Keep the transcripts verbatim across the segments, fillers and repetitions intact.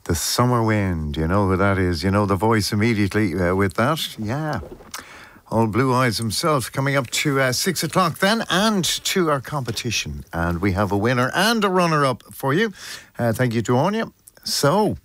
The Summer Wind, you know who that is. You know the voice immediately uh, with that. Yeah. Old Blue Eyes himself coming up to uh, six o'clock then, and to our competition. And we have a winner and a runner-up for you. Uh, thank you to Anya. So,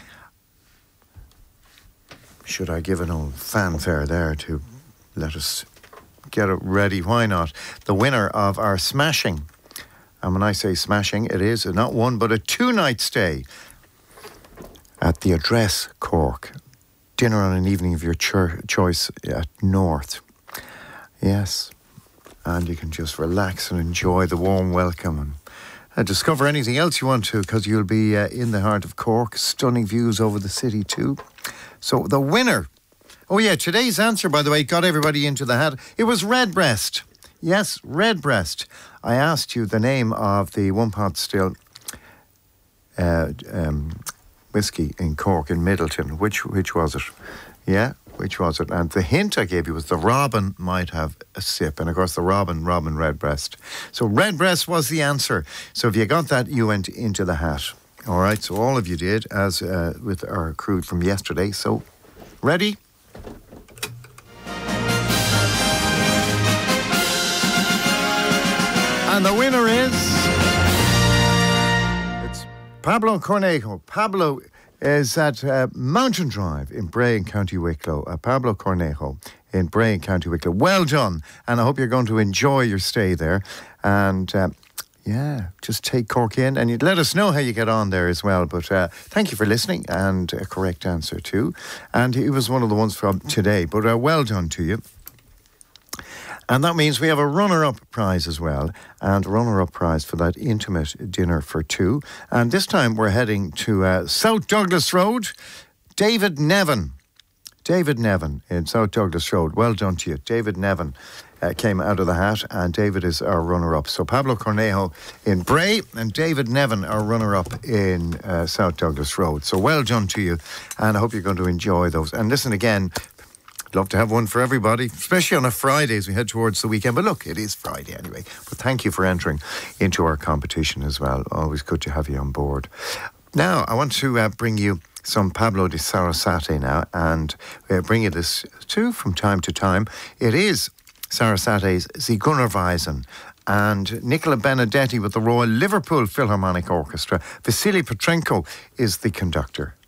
should I give an old fanfare there to let us get it ready? Why not? The winner of our smashing, and when I say smashing, it is not one but a two-night stay at the Address, Cork. Dinner on an evening of your cho- choice at North. Yes. And you can just relax and enjoy the warm welcome and uh, discover anything else you want to, because you'll be uh, in the heart of Cork. Stunning views over the city too. So the winner. Oh yeah, today's answer, by the way, got everybody into the hat. It was Redbreast. Yes, Redbreast. I asked you the name of the one pot still uh, um, whiskey in Cork, in Middleton. Which which was it? Yeah, which was it? And the hint I gave you was the Robin might have a sip. And of course the Robin, Robin Redbreast. So Redbreast was the answer. So if you got that, you went into the hat. All right, so all of you did, as uh, with our crew from yesterday. So, ready? And the winner is... It's Pablo Cornejo. Pablo is at uh, Mountain Drive in Bray in County Wicklow. Uh, Pablo Cornejo in Bray in County Wicklow. Well done. And I hope you're going to enjoy your stay there. And... Uh, Yeah, just take Cork in, and you'd let us know how you get on there as well. But uh, thank you for listening, and a correct answer too. And he was one of the ones from today, but uh, well done to you. And that means we have a runner-up prize as well, and a runner-up prize for that intimate dinner for two. And this time we're heading to uh, South Douglas Road. David Nevin. David Nevin in South Douglas Road. Well done to you. David Nevin uh, came out of the hat, and David is our runner-up. So Pablo Cornejo in Bray and David Nevin, our runner-up in uh, South Douglas Road. So well done to you, and I hope you're going to enjoy those. And listen again, I'd love to have one for everybody, especially on a Friday as we head towards the weekend. But look, it is Friday anyway. But thank you for entering into our competition as well. Always good to have you on board. Now, I want to uh, bring you some Pablo de Sarasate now, and uh, bring you this too from time to time. It is Sarasate's Zigeunerweisen, and Nicola Benedetti with the Royal Liverpool Philharmonic Orchestra. Vasily Petrenko is the conductor.